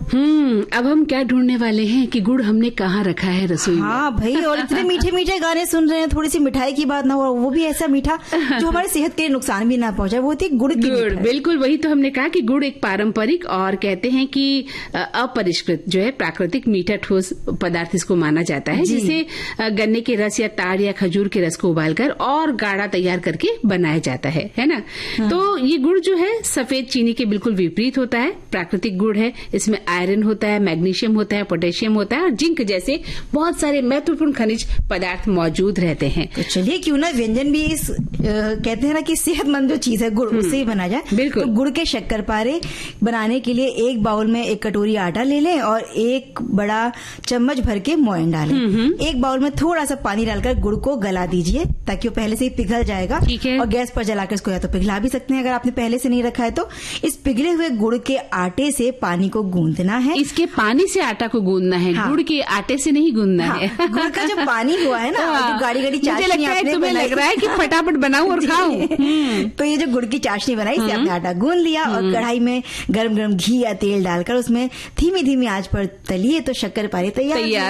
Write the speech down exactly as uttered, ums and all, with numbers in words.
हम्म अब हम क्या ढूंढने वाले हैं कि गुड़ हमने कहाँ रखा है रसोई में। हाँ भाई, और इतने मीठे मीठे गाने सुन रहे हैं, थोड़ी सी मिठाई की बात ना हो, वो भी ऐसा मीठा जो हमारे सेहत के लिए नुकसान भी ना पहुंचाए, वो थी गुड़ की गुड़। बिल्कुल वही तो हमने कहा कि गुड़ एक पारंपरिक और कहते हैं कि अपरिष्कृत जो है प्राकृतिक मीठा ठोस पदार्थ इसको माना जाता है, जिसे गन्ने के रस या ताड़ या खजूर के रस को उबालकर और गाढ़ा तैयार करके बनाया जाता है है ना। हाँ। तो ये गुड़ जो है सफेद चीनी के बिल्कुल विपरीत होता है, प्राकृतिक गुड़ है। इसमें आयरन होता है, मैग्नीशियम होता है, पोटेशियम होता है और जिंक जैसे बहुत सारे महत्वपूर्ण खनिज पदार्थ मौजूद रहते हैं। तो चलिए क्यों ना व्यंजन भी इस आ, कहते हैं ना कि सेहतमंद जो चीज है गुड़, उससे ही बना जाए। बिल्कुल। तो गुड़ के शक्करपारे बनाने के लिए एक बाउल में एक कटोरी आटा ले लें और एक बड़ा चम्मच भर के मोयन डालें। एक बाउल में थोड़ा सा पानी डालकर गुड़ को गला दीजिए ताकि वो पहले से ही पिघल जाएगा। ठीक है। और गैस पर जलाकर इसको या तो पिघला भी सकते हैं अगर आपने पहले से नहीं रखा है तो। इस पिघले हुए गुड़ के आटे से पानी को गूंदना है। इसके पानी से आटा को गूंदना है। हाँ। गुड़ के आटे से नहीं गूंदना हाँ। है। गुड़ का जो पानी हुआ है ना, हाँ। जो गाढ़ी गाढ़ी चाशनी आपने तुम्हें लग रहा है कि फटाफट बनाऊं और खाऊं। तो ये जो गुड़ की चाशनी बनाई, इसे आपने आटा गूंद लिया और कढ़ाई में गरम गरम घी या तेल डालकर उसमें धीमी धीमी आंच पर तलिए तो शक्करपारे तैयार।